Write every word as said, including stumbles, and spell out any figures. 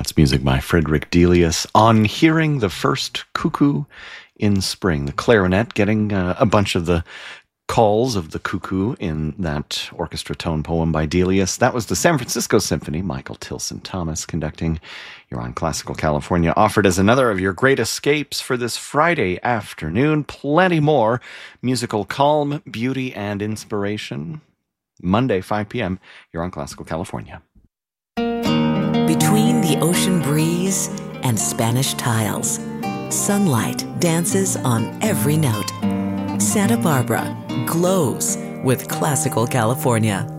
That's music by Frederick Delius on Hearing the First Cuckoo in Spring. The clarinet getting uh, a bunch of the calls of the cuckoo in that orchestra tone poem by Delius. That was the San Francisco Symphony, Michael Tilson Thomas conducting. You're on Classical California, offered as another of your great escapes for this Friday afternoon. Plenty more musical calm, beauty, and inspiration. Monday, five p.m., you're on Classical California. Between the ocean breeze and Spanish tiles, sunlight dances on every note. Santa Barbara glows with Classical California.